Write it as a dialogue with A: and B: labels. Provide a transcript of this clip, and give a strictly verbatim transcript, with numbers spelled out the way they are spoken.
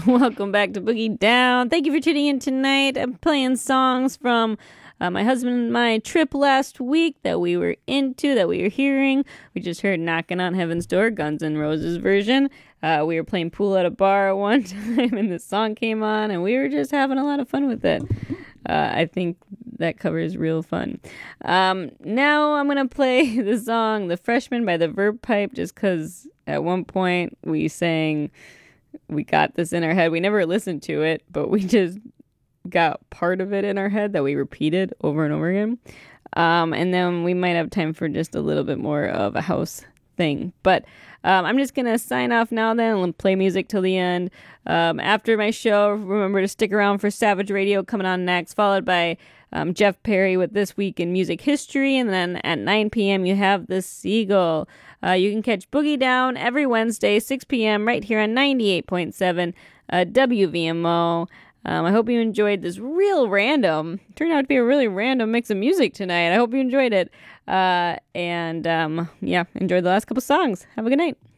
A: Welcome back to Boogie Down. Thank you for tuning in tonight. I'm playing songs from uh, my husband and my trip last week that we were into, that we were hearing. We just heard Knocking on Heaven's Door, Guns N' Roses version. Uh, we were playing pool at a bar one time and this song came on and we were just having a lot of fun with it. Uh, I think that cover is real fun. Um, now I'm going to play the song The Freshman by the Verb Pipe just because at one point we sang, we got this in our head. We never listened to it, but we just got part of it in our head that we repeated over and over again. Um, and then we might have time for just a little bit more of a house thing. But um, I'm just going to sign off now then and play music till the end. Um, after my show, remember to stick around for Savage Radio coming on next, followed by um, Jeff Perry with This Week in Music History. And then at nine p.m. you have The Seagull. Uh, you can catch Boogie Down every Wednesday, six p.m. right here on ninety-eight point seven uh, W V M O. Um, I hope you enjoyed this real random, turned out to be a really random mix of music tonight. I hope you enjoyed it. Uh, and um, yeah, enjoyed the last couple songs. Have a good night.